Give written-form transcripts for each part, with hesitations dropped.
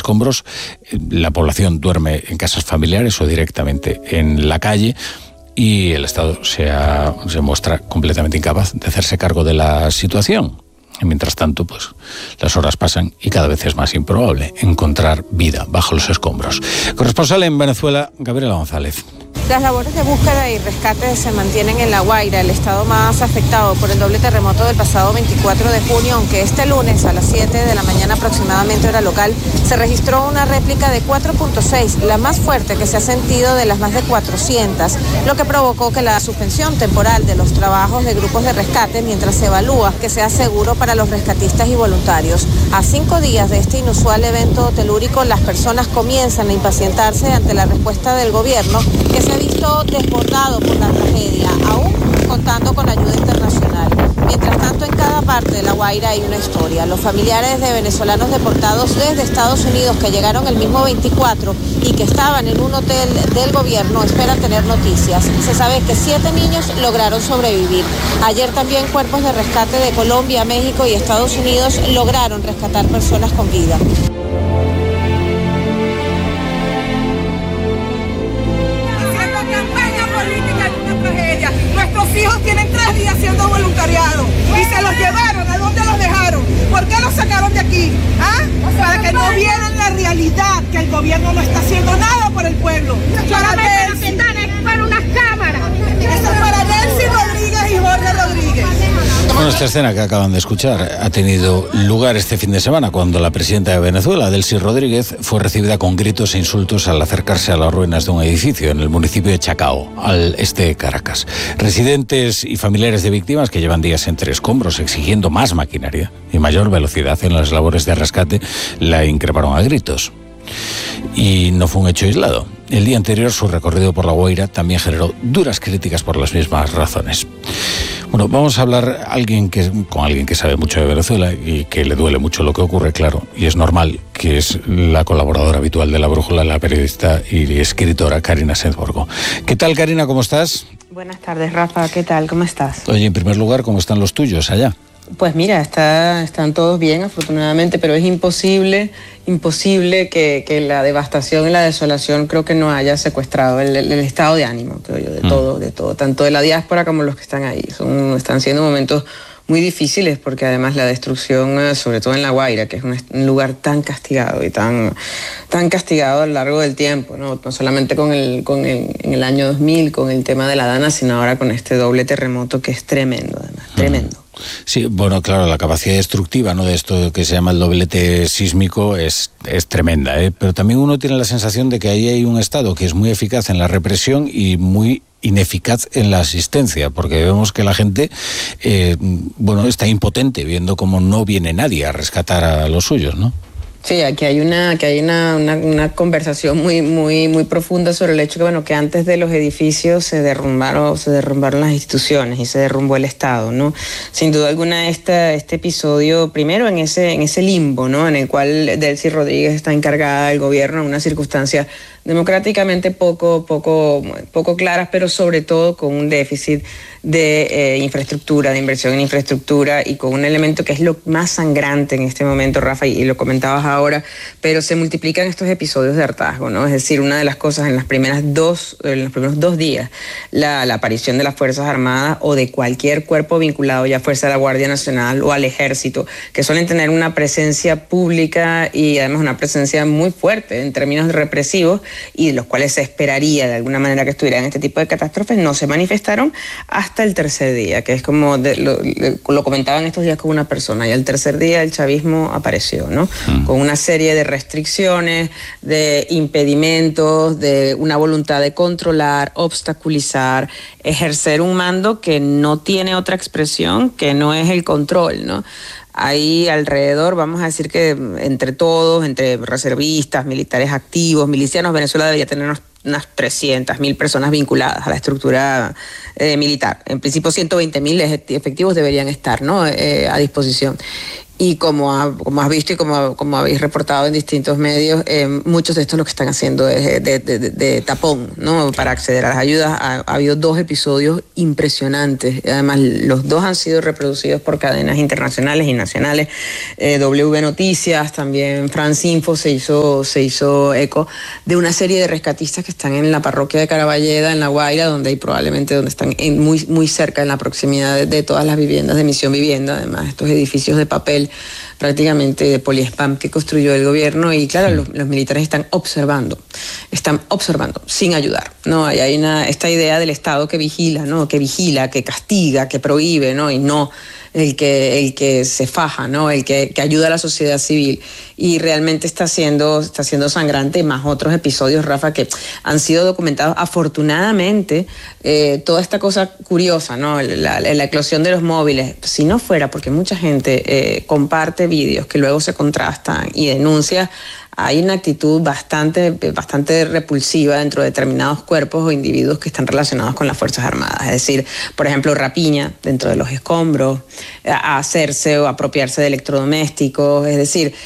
escombros. La población duerme en casas familiares o directamente en la calle, y el Estado se muestra completamente incapaz de hacerse cargo de la situación. Y mientras tanto, pues las horas pasan y cada vez es más improbable encontrar vida bajo los escombros. Corresponsal en Venezuela, Gabriela González. Las labores de búsqueda y rescate se mantienen en La Guaira, el estado más afectado por el doble terremoto del pasado 24 de junio, aunque este lunes a las 7 de la mañana aproximadamente hora local se registró una réplica de 4.6, la más fuerte que se ha sentido de las más de 400, lo que provocó que la suspensión temporal de los trabajos de grupos de rescate mientras se evalúa que sea seguro para los rescatistas y voluntarios. A 5 días de este inusual evento telúrico, las personas comienzan a impacientarse ante la respuesta del gobierno, que se ha visto desbordado por la tragedia, aún contando con ayuda internacional. Mientras tanto, en cada parte de La Guaira hay una historia. Los familiares de venezolanos deportados desde Estados Unidos que llegaron el mismo 24 y que estaban en un hotel del gobierno esperan tener noticias. Se sabe que 7 niños lograron sobrevivir. Ayer también cuerpos de rescate de Colombia, México y Estados Unidos lograron rescatar personas con vida. Nuestros hijos tienen 3 días siendo voluntariado y se los llevaron. ¿A dónde los dejaron? ¿Por qué los sacaron de aquí? Para que no vieran la realidad, que el gobierno no está haciendo nada por el pueblo. Para unas cámaras. Eso es para Delcy Rodríguez y Jorge Rodríguez. Bueno, esta escena que acaban de escuchar ha tenido lugar este fin de semana, cuando la presidenta de Venezuela, Delcy Rodríguez, fue recibida con gritos e insultos al acercarse a las ruinas de un edificio en el municipio de Chacao, al este de Caracas. Residentes y familiares de víctimas que llevan días entre escombros exigiendo más maquinaria y mayor velocidad en las labores de rescate la increparon a gritos. Y no fue un hecho aislado. El día anterior, su recorrido por La Guaira también generó duras críticas por las mismas razones. Bueno, vamos a hablar con alguien que sabe mucho de Venezuela y que le duele mucho lo que ocurre, claro, y es normal, que es la colaboradora habitual de La Brújula, la periodista y escritora Karina Sanz-Borgo. ¿Qué tal, Karina? ¿Cómo estás? Buenas tardes, Rafa. ¿Qué tal? ¿Cómo estás? Oye, en primer lugar, ¿cómo están los tuyos allá? Pues mira, están todos bien, afortunadamente, pero es imposible que la devastación y la desolación creo que no haya secuestrado el estado de ánimo, creo yo, de todo, tanto de la diáspora como los que están ahí. Están siendo momentos muy difíciles, porque además la destrucción, sobre todo en La Guaira, que es un lugar tan castigado y tan castigado a lo largo del tiempo, no solamente en el año 2000 con el tema de la Dana, sino ahora con este doble terremoto que es tremendo, además, tremendo. Sí, bueno, claro, la capacidad destructiva, ¿no?, de esto que se llama el doblete sísmico es tremenda, pero también uno tiene la sensación de que ahí hay un Estado que es muy eficaz en la represión y muy ineficaz en la asistencia, porque vemos que la gente está impotente viendo cómo no viene nadie a rescatar a los suyos, ¿no? Sí, aquí hay una conversación muy profunda sobre el hecho que antes de los edificios se derrumbaron las instituciones y se derrumbó el Estado, ¿no? Sin duda alguna este episodio, primero en ese limbo, ¿no?, en el cual Delcy Rodríguez está encargada del gobierno en una circunstancia democráticamente poco claras, pero sobre todo con un déficit de infraestructura, de inversión en infraestructura, y con un elemento que es lo más sangrante en este momento, Rafa, y lo comentabas ahora, pero se multiplican estos episodios de hartazgo, ¿no? Es decir, una de las cosas en los primeros 2 días, la aparición de las Fuerzas Armadas o de cualquier cuerpo vinculado, ya fuese a la Guardia Nacional o al Ejército, que suelen tener una presencia pública y además una presencia muy fuerte en términos represivos, y de los cuales se esperaría de alguna manera que estuvieran en este tipo de catástrofes, no se manifestaron hasta el tercer día, que es como lo comentaban estos días con una persona, y al tercer día el chavismo apareció, ¿no? Con una serie de restricciones, de impedimentos, de una voluntad de controlar, obstaculizar, ejercer un mando que no tiene otra expresión que no es el control, ¿no? Ahí alrededor, vamos a decir que entre todos, entre reservistas, militares activos, milicianos, Venezuela debería tener unas 300.000 personas vinculadas a la estructura militar. En principio 120.000 efectivos deberían estar, ¿no?, a disposición. Y como has visto y como habéis reportado en distintos medios, muchos de estos lo que están haciendo es de tapón, ¿no? Para acceder a las ayudas. Ha habido 2 episodios impresionantes. Además, los 2 han sido reproducidos por cadenas internacionales y nacionales. W Noticias, también France Info se hizo eco de una serie de rescatistas que están en la parroquia de Caraballeda, en La Guaira, donde están muy cerca, en la proximidad de todas las viviendas de Misión Vivienda. Además, estos edificios de papel prácticamente de poliespam que construyó el gobierno, y claro, los militares están observando sin ayudar, ¿no? Hay esta idea del Estado que vigila, ¿no? Que castiga, que prohíbe, ¿no? Y no el que se faja, ¿no? El que ayuda a la sociedad civil. Y realmente está siendo sangrante, más otros episodios, Rafa, que han sido documentados. Afortunadamente, toda esta cosa curiosa, ¿no? La eclosión de los móviles, si no fuera porque mucha gente comparte vídeos que luego se contrastan y denuncia, hay una actitud bastante repulsiva dentro de determinados cuerpos o individuos que están relacionados con las Fuerzas Armadas. Es decir, por ejemplo, rapiña dentro de los escombros, hacerse o apropiarse de electrodomésticos. Es decir,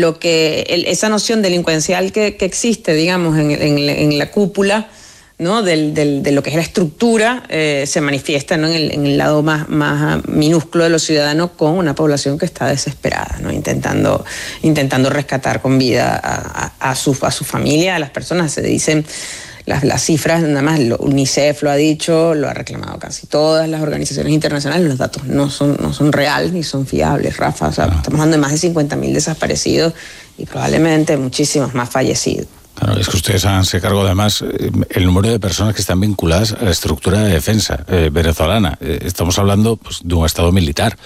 esa noción delincuencial que existe, digamos, en la cúpula, ¿no? de lo que es la estructura, se manifiesta, ¿no? en el lado más minúsculo de los ciudadanos, con una población que está desesperada, ¿no? intentando rescatar con vida a su familia, a las personas. Se dicen las cifras, nada más UNICEF lo ha dicho, lo ha reclamado casi todas las organizaciones internacionales. Los datos no son reales ni son fiables, Rafa. O sea, estamos hablando de más de 50.000 desaparecidos y probablemente muchísimos más fallecidos. Claro, es que ustedes se cargo además el número de personas que están vinculadas a la estructura de defensa venezolana. Estamos hablando, pues, de un Estado militar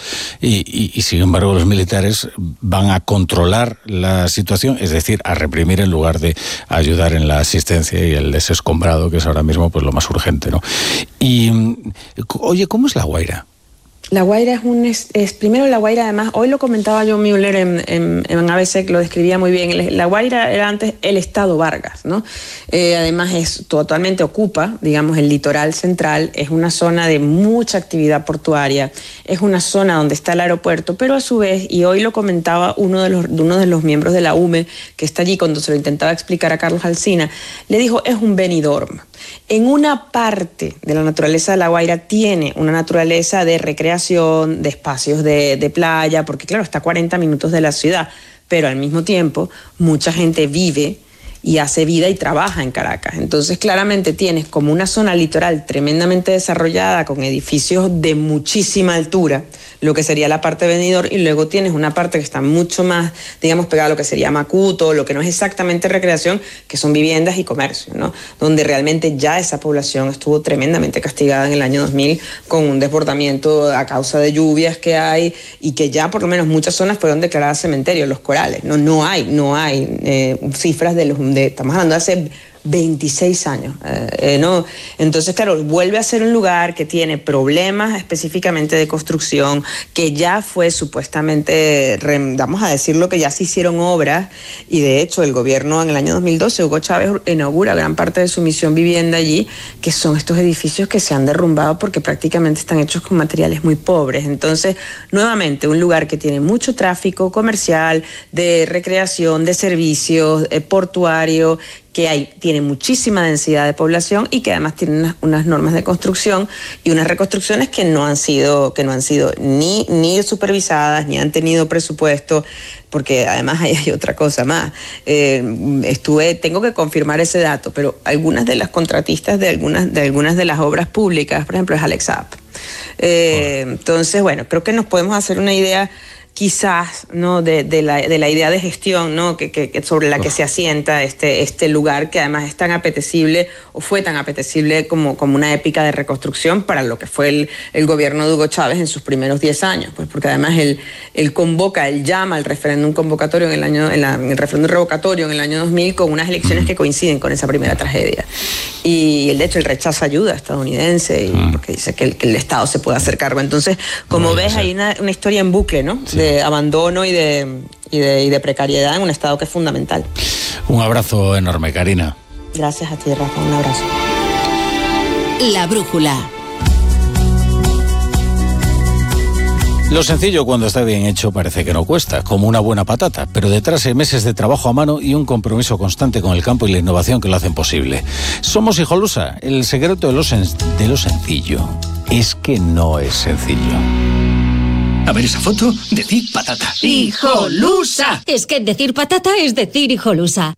y sin embargo los militares van a controlar la situación, es decir, a reprimir en lugar de ayudar en la asistencia y el desescombrado, que es ahora mismo pues lo más urgente, ¿no? Y, oye, ¿cómo es La Guaira? La Guaira es primero La Guaira, además, hoy lo comentaba John Mueller en ABC, que lo describía muy bien. La Guaira era antes el Estado Vargas, ¿no? Además totalmente ocupa, digamos, el litoral central, es una zona de mucha actividad portuaria, es una zona donde está el aeropuerto, pero a su vez, y hoy lo comentaba uno de los miembros de la UME que está allí, cuando se lo intentaba explicar a Carlos Alsina, le dijo, es un Benidorm. En una parte de la naturaleza de La Guaira tiene una naturaleza de recreación, de espacios de playa, porque claro, está a 40 minutos de la ciudad, pero al mismo tiempo mucha gente vive y hace vida y trabaja en Caracas. Entonces claramente tienes como una zona litoral tremendamente desarrollada, con edificios de muchísima altura, lo que sería la parte de Benidorm, y luego tienes una parte que está mucho más, digamos, pegada a lo que sería Macuto, lo que no es exactamente recreación, que son viviendas y comercio, ¿no? Donde realmente ya esa población estuvo tremendamente castigada en el año 2000 con un desbordamiento a causa de lluvias que hay, y que ya por lo menos muchas zonas fueron declaradas cementerios, Los Corales. No hay cifras estamos hablando de hace 26 años, ¿no? Entonces, claro, vuelve a ser un lugar que tiene problemas específicamente de construcción, que ya fue supuestamente, vamos a decirlo, que ya se hicieron obras, y de hecho el gobierno en el año 2012, Hugo Chávez inaugura gran parte de su Misión Vivienda allí, que son estos edificios que se han derrumbado porque prácticamente están hechos con materiales muy pobres. Entonces, nuevamente, un lugar que tiene mucho tráfico comercial, de recreación, de servicios, portuario, que tiene muchísima densidad de población y que además tiene unas normas de construcción y unas reconstrucciones que no han sido ni supervisadas, ni han tenido presupuesto, porque además hay otra cosa más. Tengo que confirmar ese dato, pero algunas de las contratistas de algunas de las obras públicas, por ejemplo, es Alexap. Entonces, bueno, creo que nos podemos hacer una idea, quizás, ¿no? de la idea de gestión, ¿no? que sobre la que se asienta este lugar, que además es tan apetecible, o fue tan apetecible como una épica de reconstrucción para lo que fue el gobierno de Hugo Chávez en sus primeros 10 años, pues porque además él llama al referéndum convocatorio en el referéndum revocatorio en el año 2000, con unas elecciones que coinciden con esa primera tragedia. Y de hecho él rechaza ayuda estadounidense, porque dice que el Estado se puede hacer cargo. Entonces, como ves, hay una historia en bucle, ¿no? Sí. De abandono y de precariedad en un Estado que es fundamental. Un abrazo enorme, Karina. Gracias a ti, Rafa, un abrazo. La Brújula. Lo sencillo cuando está bien hecho parece que no cuesta, como una buena patata, pero detrás hay meses de trabajo a mano y un compromiso constante con el campo y la innovación que lo hacen posible. Somos Hijolusa. El secreto de lo sencillo es que no es sencillo. A ver esa foto, decir patata. ¡Hijolusa! Es que decir patata es decir Hijolusa.